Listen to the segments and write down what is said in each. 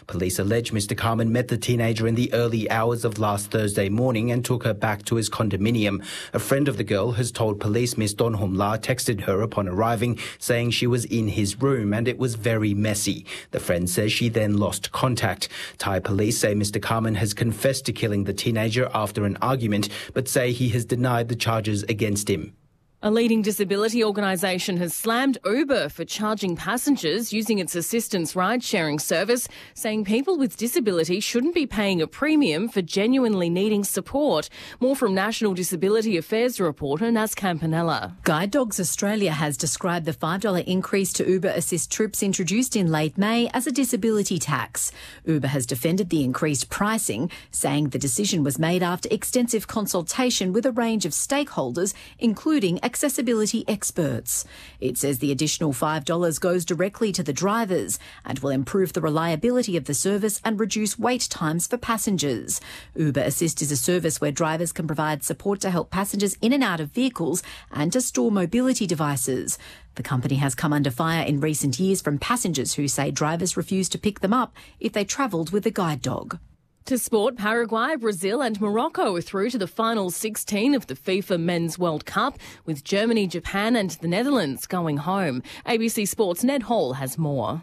Police allege Mr. Carman met the teenager in the early hours of last Thursday morning and took her back to his condominium. A friend of the girl has told police Ms. Donhumla texted her upon arriving, saying she was in his room and it was very messy. The friend says she then lost contact. Thai police say Mr. Carman has confessed to killing the teenager after an argument, but say he has denied the charges against him. A leading disability organisation has slammed Uber for charging passengers using its assistance ride-sharing service, saying people with disability shouldn't be paying a premium for genuinely needing support. More from National Disability Affairs reporter Naz Campanella. Guide Dogs Australia has described the $5 increase to Uber Assist trips introduced in late May as a disability tax. Uber has defended the increased pricing, saying the decision was made after extensive consultation with a range of stakeholders, including accessibility experts. It says the additional $5 goes directly to the drivers and will improve the reliability of the service and reduce wait times for passengers. Uber Assist is a service where drivers can provide support to help passengers in and out of vehicles and to store mobility devices. The company has come under fire in recent years from passengers who say drivers refuse to pick them up if they travelled with a guide dog. To sport, Paraguay, Brazil and Morocco are through to the final 16 of the FIFA Men's World Cup, with Germany, Japan and the Netherlands going home. ABC Sports' Ned Hall has more.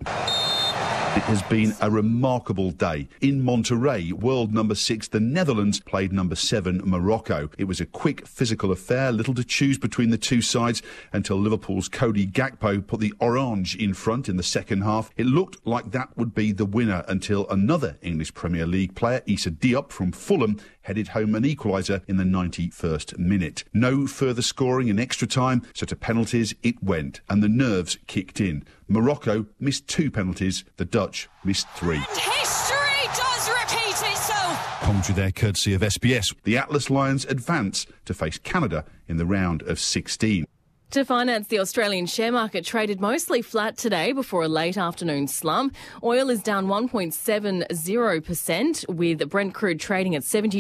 It has been a remarkable day. In Monterrey, world number 6, the Netherlands played number 7, Morocco. It was a quick physical affair, little to choose between the two sides until Liverpool's Cody Gakpo put the orange in front in the second half. It looked like that would be the winner until another English Premier League player, Issa Diop from Fulham, headed home an equaliser in the 91st minute. No further scoring in extra time, so to penalties it went, and the nerves kicked in. Morocco missed 2 penalties, the Dutch missed 3. And history does repeat itself. Commentary there courtesy of SBS. The Atlas Lions advance to face Canada in the round of 16. To finance, the Australian share market traded mostly flat today before a late afternoon slump. Oil is down 1.70%, with Brent crude trading at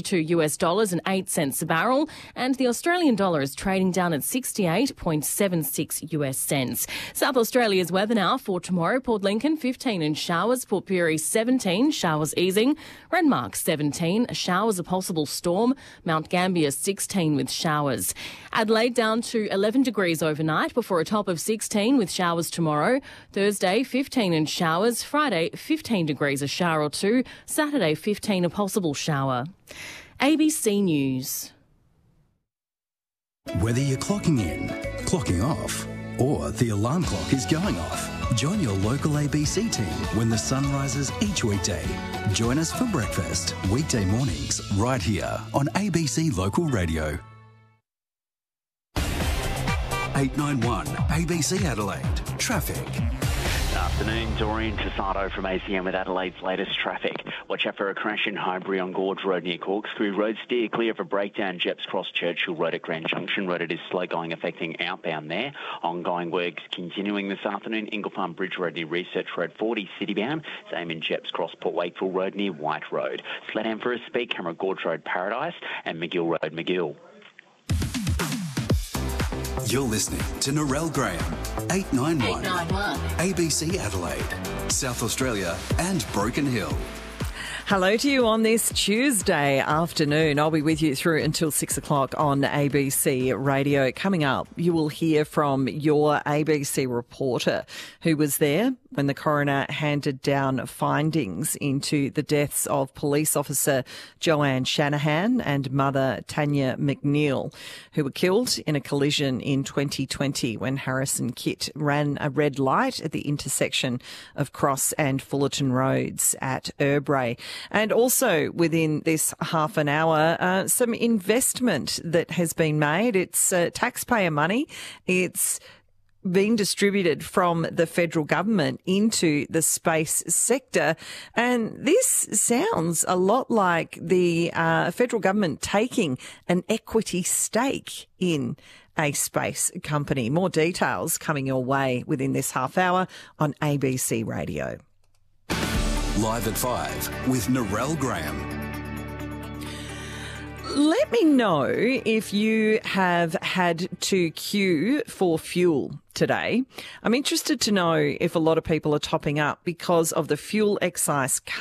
$72.08 a barrel, and the Australian dollar is trading down at 68.76 US cents. South Australia's weather now for tomorrow: Port Lincoln 15 and showers, Port Pirie 17, showers easing, Renmark 17, showers a possible storm, Mount Gambier 16 with showers. Adelaide down to 11 degrees overnight before a top of 16 with showers tomorrow. Thursday 15 and showers, Friday 15 degrees, a shower or two, Saturday 15 a possible shower. ABC News. Whether you're clocking in, clocking off, or the alarm clock is going off, join your local ABC team when the sun rises each weekday. Join us for breakfast, weekday mornings, right here on ABC Local Radio. 891 ABC Adelaide. Traffic. Good afternoon, Dorian Tasato from ACM with Adelaide's latest traffic. Watch out for a crash in Highbury on Gorge Road near Corkscrew Road. Steer clear of a breakdown Jeps Cross Churchill Road at Grand Junction Road. It is slow going, affecting outbound there. Ongoing works continuing this afternoon. Ingle Farm Bridge Road near Research Road 40 citybound. Same in Jeps Cross Port Wakefield Road near White Road. Sledham for a speed camera Gorge Road Paradise and McGill Road McGill. You're listening to Narelle Graham, 891 ABC Adelaide, South Australia and Broken Hill. Hello to you on this Tuesday afternoon. I'll be with you through until 6 o'clock on ABC Radio. Coming up, you will hear from your ABC reporter who was there when the coroner handed down findings into the deaths of police officer Joanne Shanahan and mother Tanya McNeil, who were killed in a collision in 2020 when Harrison Kitt ran a red light at the intersection of Cross and Fullerton Roads at Urbray. And also within this half an hour, some investment that has been made. It's taxpayer money. It's being distributed from the federal government into the space sector. And this sounds a lot like the federal government taking an equity stake in a space company. More details coming your way within this half hour on ABC Radio. Live at 5 with Narelle Graham. Let me know if you have had to queue for fuel today. I'm interested to know if a lot of people are topping up because of the fuel excise cut